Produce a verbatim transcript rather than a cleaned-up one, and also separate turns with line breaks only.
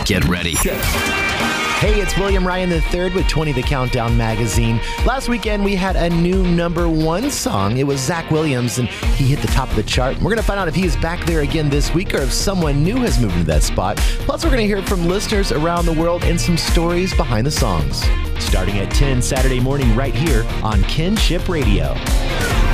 Get ready.
Hey, it's William Ryan the third with twenty The Countdown magazine. Last weekend, we had a new number one song. It was Zach Williams, and he hit the top of the chart. We're going to find out if he is back there again this week or if someone new has moved into that spot. Plus, we're going to hear from listeners around the world and some stories behind the songs. Starting at ten Saturday morning right here on Kinship Radio.